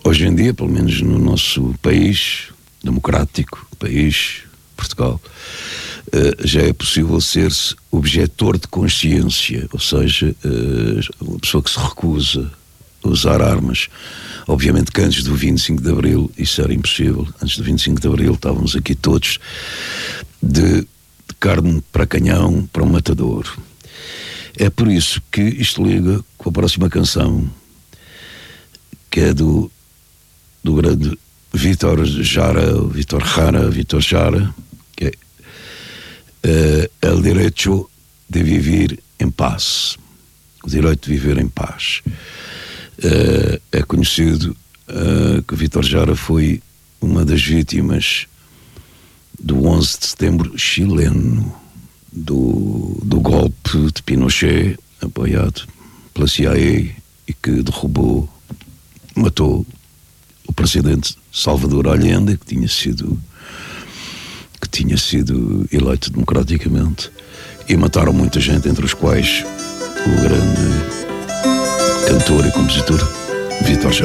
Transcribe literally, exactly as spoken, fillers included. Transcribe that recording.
hoje em dia, pelo menos no nosso país democrático, país, Portugal, uh, já é possível ser-se objetor de consciência, ou seja, uh, uma pessoa que se recusa a usar armas. Obviamente que antes do vinte e cinco de Abril isso era impossível. Antes do vinte e cinco de Abril estávamos aqui todos de, de carne para canhão, para um matador. É por isso que isto liga com a próxima canção, que é do, do grande Vítor Jara, Vítor Jara, Vítor Jara, que é uh, El Derecho de Vivir em Paz, o direito de viver em paz. Uh, é conhecido uh, que Vítor Jara foi uma das vítimas do onze de setembro chileno, do, do golpe de Pinochet, apoiado pela C I A e que derrubou, matou o presidente Salvador Allende, que tinha sido que tinha sido eleito democraticamente, e mataram muita gente, entre os quais o grande cantor e compositor Vítor Jara.